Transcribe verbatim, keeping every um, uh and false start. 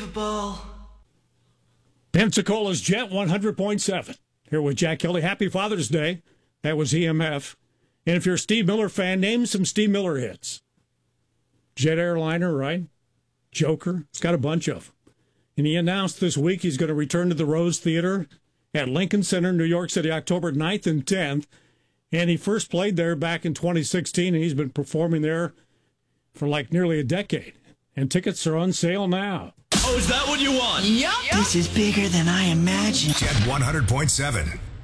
Unbelievable. Pensacola's Jet one hundred point seven. Here with Jack Kelly. Happy Father's Day. That was E M F. And if you're a Steve Miller fan, name some Steve Miller hits. Jet Airliner, right? Joker. It's got a bunch of them. And he announced this week he's going to return to the Rose Theater at Lincoln Center, New York City, October ninth and tenth. And he first played there back in twenty sixteen, and he's been performing there for like nearly a decade. And tickets are on sale now. Oh, is that what you want? Yup. This is bigger than I imagined. Jet one hundred point seven.